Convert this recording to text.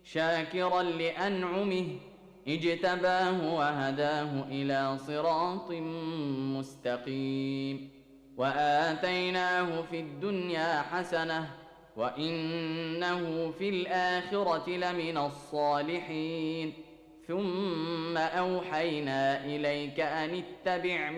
شاكرا لأنعمه اجتباه وهداه إلى صراط مستقيم. وآتيناه في الدنيا حسنة وإنه في الآخرة لمن الصالحين. ثم أوحينا إليك أن اتبع